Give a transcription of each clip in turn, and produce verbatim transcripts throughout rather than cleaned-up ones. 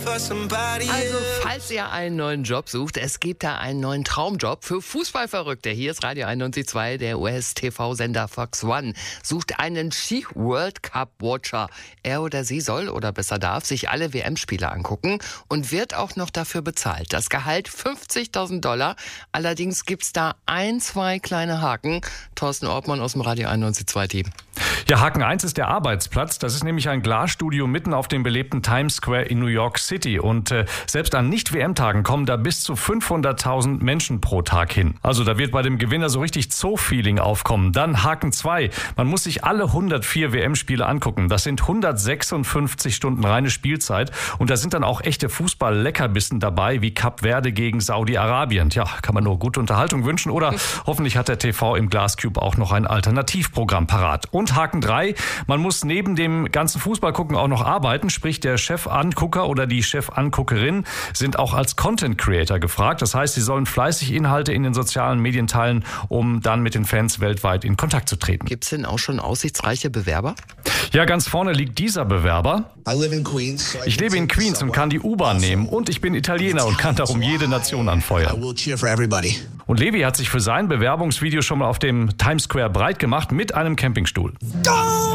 Also, falls ihr einen neuen Job sucht, es gibt da einen neuen Traumjob für Fußballverrückte. Hier ist Radio einundneunzig Komma zwei, der U S-T V-Sender Fox One. Sucht einen Ski-World Cup-Watcher. Er oder sie soll, oder besser darf, sich alle W M-Spiele angucken und wird auch noch dafür bezahlt. Das Gehalt fünfzigtausend Dollar. Allerdings gibt's da ein, zwei kleine Haken. Thorsten Ortmann aus dem Radio einundneunzig Komma zwei Team. Ja, Haken eins ist der Arbeitsplatz. Das ist nämlich ein Glasstudio mitten auf dem belebten Times Square in New York City. Und äh, selbst an Nicht-W M-Tagen kommen da bis zu fünfhunderttausend Menschen pro Tag hin. Also da wird bei dem Gewinner so richtig Zoo-Feeling aufkommen. Dann Haken zwei. Man muss sich alle hundertvier W M-Spiele angucken. Das sind hundertsechsundfünfzig Stunden reine Spielzeit. Und da sind dann auch echte Fußball-Leckerbissen dabei, wie Kap Verde gegen Saudi-Arabien. Tja, kann man nur gute Unterhaltung wünschen. Oder hoffentlich hat der T V im Glascube auch noch ein Alternativprogramm parat. Und Haken drei, man muss neben dem ganzen Fußball gucken auch noch arbeiten, sprich der Chefangucker oder die Chefanguckerin sind auch als Content Creator gefragt. Das heißt, sie sollen fleißig Inhalte in den sozialen Medien teilen, um dann mit den Fans weltweit in Kontakt zu treten. Gibt's denn auch schon aussichtsreiche Bewerber? Ja, ganz vorne liegt dieser Bewerber. Ich lebe in Queens und kann die U-Bahn nehmen und ich bin Italiener und kann darum jede Nation anfeuern. Und Levi hat sich für sein Bewerbungsvideo schon mal auf dem Times Square breit gemacht mit einem Campingstuhl. Go!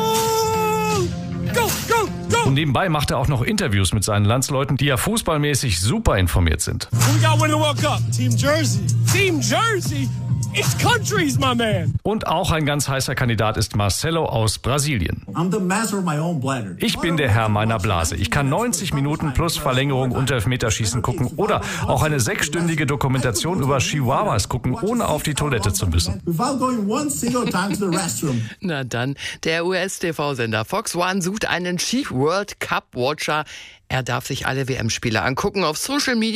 Go, go, go! Und nebenbei macht er auch noch Interviews mit seinen Landsleuten, die ja fußballmäßig super informiert sind. We got win the World Cup. Team Jersey. Team Jersey. It's countries, my man. Und auch ein ganz heißer Kandidat ist Marcelo aus Brasilien. I'm the master of my own bladder. Ich bin der Herr meiner Blase. Ich kann neunzig Minuten plus Verlängerung und Elfmeterschießen gucken oder auch eine sechsstündige Dokumentation über Chihuahuas gucken, ohne auf die Toilette zu müssen. Without going one single time to the restroom. Na dann, der U S-T V-Sender Fox One sucht einen Ski-World Cup-Watcher. Er darf sich alle W M-Spiele angucken auf Social Media.